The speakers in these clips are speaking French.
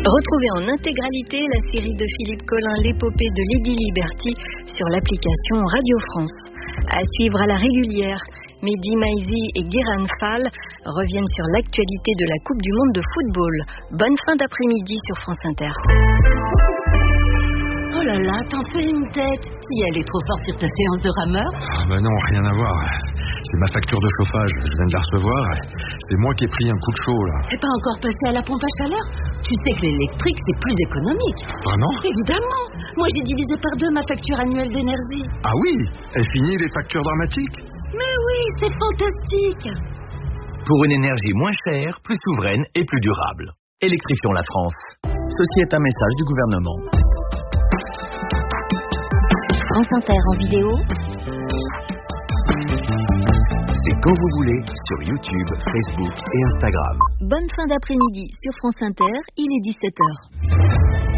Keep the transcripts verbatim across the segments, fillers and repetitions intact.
Retrouvez en intégralité la série de Philippe Collin, l'épopée de Lady Liberty, sur l'application Radio France. À suivre à la régulière, Mehdi Maizi et Guérin Fall reviennent sur l'actualité de la Coupe du Monde de football. Bonne fin d'après-midi sur France Inter. Oh là là, t'en fais une tête. Si elle est trop forte sur ta séance de rameur. Ah bah non, rien à voir. C'est ma facture de chauffage, je viens de la recevoir. C'est moi qui ai pris un coup de chaud là. T'es pas encore passé à la pompe à chaleur? Tu sais que l'électrique c'est plus économique. Vraiment? Évidemment. Moi j'ai divisé par deux ma facture annuelle d'énergie. Ah oui? Elle finit les factures dramatiques? Mais oui, c'est fantastique. Pour une énergie moins chère, plus souveraine et plus durable. Électrifions la France. Ceci est un message du gouvernement. France Inter en vidéo. C'est quand vous voulez sur YouTube, Facebook et Instagram. Bonne fin d'après-midi sur France Inter, il est dix-sept heures.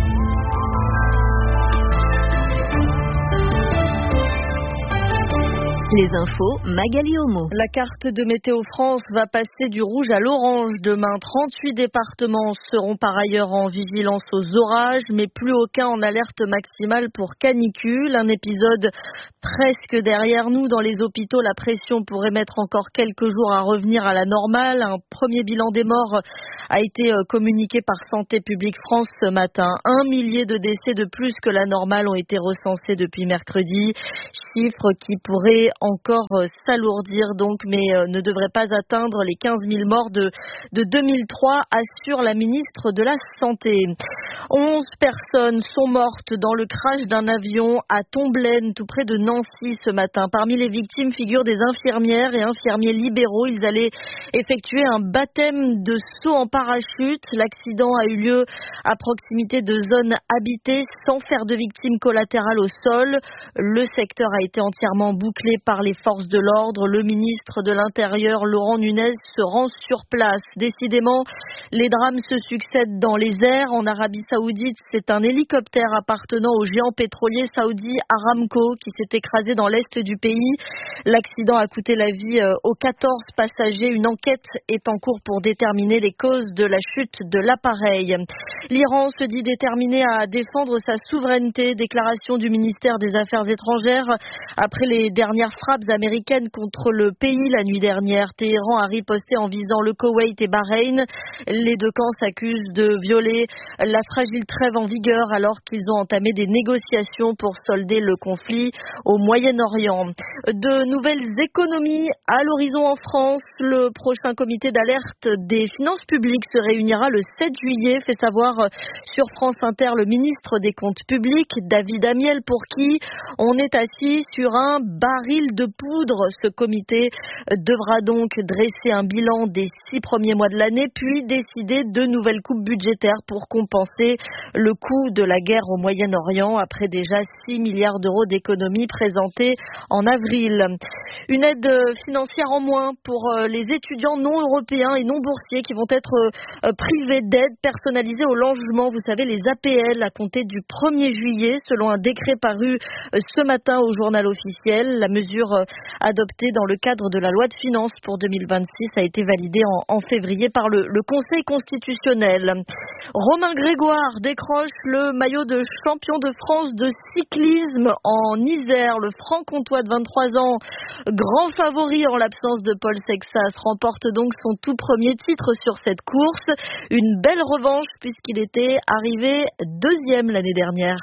Les infos, Magali Homo. La carte de Météo France va passer du rouge à l'orange demain. trente-huit départements seront par ailleurs en vigilance aux orages, mais plus aucun en alerte maximale pour canicule. Un épisode presque derrière nous. Dans les hôpitaux, la pression pourrait mettre encore quelques jours à revenir à la normale. Un premier bilan des morts a été communiqué par Santé publique France ce matin. Un millier de décès de plus que la normale ont été recensés depuis mercredi. Chiffre qui pourrait encore s'alourdir donc, mais ne devrait pas atteindre les quinze mille morts de, de deux mille trois, assure la ministre de la Santé. onze personnes sont mortes dans le crash d'un avion à Tomblaine, tout près de Nancy ce matin. Parmi les victimes figurent des infirmières et infirmiers libéraux. Ils allaient effectuer un baptême de saut en parachute. L'accident a eu lieu à proximité de zones habitées sans faire de victimes collatérales au sol. Le secteur a été entièrement bouclé par les forces de l'ordre. Le ministre de l'Intérieur, Laurent Nunez, se rend sur place. Décidément, les drames se succèdent dans les airs. En Arabie Saoudite, c'est un hélicoptère appartenant au géant pétrolier saoudi Aramco qui s'est écrasé dans l'est du pays. L'accident a coûté la vie aux quatorze passagers. Une enquête est en cours pour déterminer les causes de la chute de l'appareil. L'Iran se dit déterminé à défendre sa souveraineté. Déclaration du ministère des Affaires étrangères après les dernières frappes américaines contre le pays la nuit dernière. Téhéran a riposté en visant le Koweït et Bahreïn. Les deux camps s'accusent de violer la fragile trêve en vigueur alors qu'ils ont entamé des négociations pour solder le conflit au Moyen-Orient. De nouvelles économies à l'horizon en France. Le prochain comité d'alerte des finances publiques se réunira le sept juillet, fait savoir sur France Inter le ministre des Comptes publics, David Amiel, pour qui on est assis sur un baril de poudre. Ce comité devra donc dresser un bilan des six premiers mois de l'année, puis décider de nouvelles coupes budgétaires pour compenser le coût de la guerre au Moyen-Orient, après déjà six milliards d'euros d'économies présentées en avril. Une aide financière en moins pour les étudiants non européens et non boursiers qui vont être privés d'aide personnalisée au logement. Vous savez, les A P L à compter du premier juillet, selon un décret paru ce matin au journal officiel. La mesure adoptée dans le cadre de la loi de finances pour deux mille vingt-six a été validée en, en février par le, le Conseil constitutionnel. Romain Grégoire décroche le maillot de champion de France de cyclisme en Isère. Le franc-comtois de vingt-trois ans, grand favori en l'absence de Paul Sexas, remporte donc son tout premier titre sur cette course. Une belle revanche puisqu'il était arrivé deuxième l'année dernière.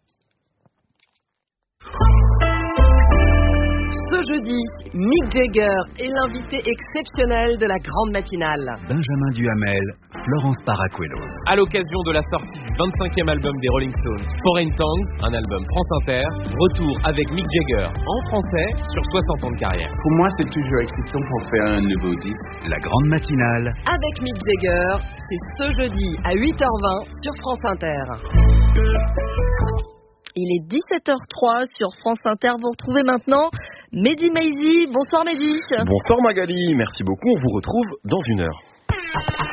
Ce jeudi, Mick Jagger est l'invité exceptionnel de la grande matinale. Benjamin Duhamel, Florence Paracuelos. À l'occasion de la sortie du vingt-cinquième album des Rolling Stones, Foreign Tongues, un album France Inter, retour avec Mick Jagger en français sur soixante ans de carrière. Pour moi, c'est toujours excitant pour faire un nouveau disque. La grande matinale. Avec Mick Jagger, c'est ce jeudi à huit heures vingt sur France Inter. Il est dix-sept heures trois sur France Inter. Vous retrouvez maintenant Mehdi Maizi. Bonsoir Mehdi. Bonsoir Magali, merci beaucoup. On vous retrouve dans une heure.